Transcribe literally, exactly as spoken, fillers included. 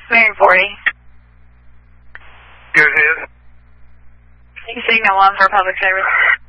Marion forty. Go ahead. Signal one for public service.